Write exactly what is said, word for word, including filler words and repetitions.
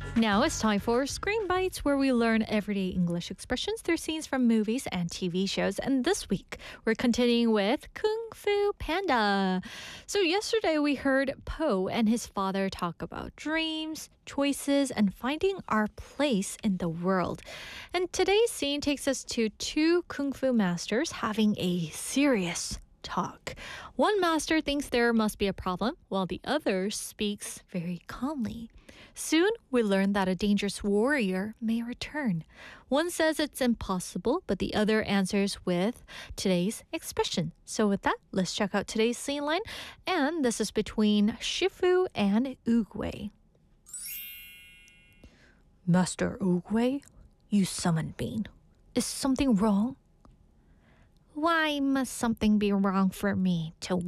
Now it's time for Screen Bites, where we learn everyday English expressions through scenes from movies and T V shows. And this week, we're continuing with Kung Fu Panda. So yesterday, we heard Po and his father talk about dreams, choices, and finding our place in the world. And today's scene takes us to two Kung Fu masters having a serious talk. One master thinks there must be a problem, while the other speaks very calmly. Soon, we learn that a dangerous warrior may return. One says it's impossible, but the other answers with today's expression. So with that, let's check out today's scene line. And this is between Shifu and Oogway. Master Oogway, you summoned me. Is something wrong? Why must something be wrong for me to